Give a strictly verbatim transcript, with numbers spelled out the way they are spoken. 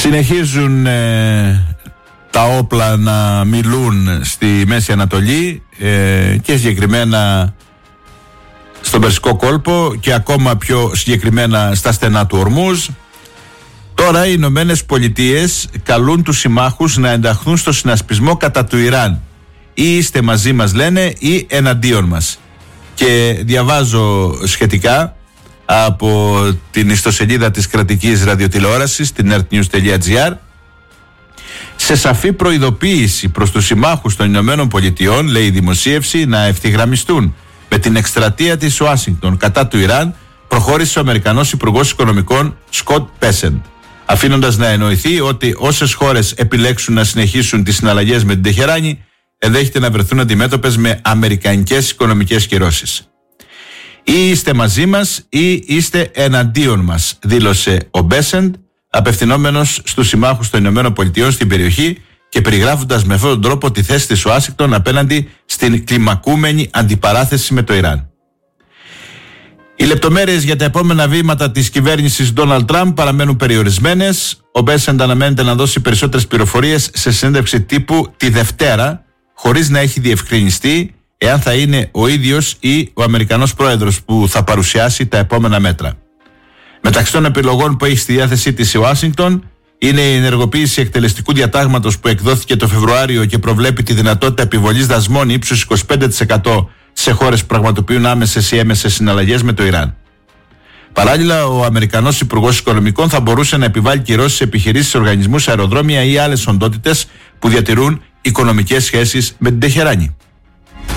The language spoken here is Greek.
Συνεχίζουν ε, τα όπλα να μιλούν στη Μέση Ανατολή ε, και συγκεκριμένα στον Περσικό κόλπο και ακόμα πιο συγκεκριμένα στα στενά του Ορμούζ. Τώρα οι Ηνωμένες Πολιτείες καλούν τους συμμάχους να ενταχθούν στο συνασπισμό κατά του Ιράν. Ή είστε μαζί μας, λένε, ή εναντίον μας. Και διαβάζω σχετικά από την ιστοσελίδα της κρατικής ραδιοτηλεόρασης, την earthnews.gr, σε σαφή προειδοποίηση προς τους συμμάχους των Ηνωμένων Πολιτειών, λέει η δημοσίευση, να ευθυγραμμιστούν με την εκστρατεία της Ουάσιγκτον κατά του Ιράν, προχώρησε ο Αμερικανός Υπουργός Οικονομικών Σκοτ Μπέσεντ, αφήνοντας να εννοηθεί ότι όσες χώρες επιλέξουν να συνεχίσουν τις συναλλαγές με την Τεχεράνη, ενδέχεται να βρεθούν αντιμέτωπες με αμερικανικές οικονομικές κυρώσεις. Ή είστε μαζί μας ή είστε εναντίον μας, δήλωσε ο Μπέσεντ, απευθυνόμενος στους συμμάχους των Ηνωμένων Πολιτειών στην περιοχή και περιγράφοντας με αυτόν τον τρόπο τη θέση της Ουάσιγκτον απέναντι στην κλιμακούμενη αντιπαράθεση με το Ιράν. Οι λεπτομέρειες για τα επόμενα βήματα της κυβέρνησης Ντόναλντ Τραμπ παραμένουν περιορισμένες. Ο Μπέσεντ αναμένεται να δώσει περισσότερες πληροφορίες σε συνέντευξη τύπου τη Δευτέρα, χωρίς να έχει διευκρινιστεί εάν θα είναι ο ίδιος ή ο Αμερικανός πρόεδρος που θα παρουσιάσει τα επόμενα μέτρα. Μεταξύ των επιλογών που έχει στη διάθεσή της η Ουάσιγκτον είναι η ενεργοποίηση εκτελεστικού διατάγματος που εκδόθηκε το Φεβρουάριο και προβλέπει τη δυνατότητα επιβολής δασμών ύψους είκοσι πέντε τοις εκατό σε χώρες που πραγματοποιούν άμεσες ή έμεσες συναλλαγές με το Ιράν. Παράλληλα, ο Αμερικανός Υπουργός Οικονομικών θα μπορούσε να επιβάλλει κυρώσεις σε επιχειρήσεις, οργανισμούς, αεροδρόμια ή άλλες οντότητες που διατηρούν οικονομικές σχέσεις με την Τεχεράνη.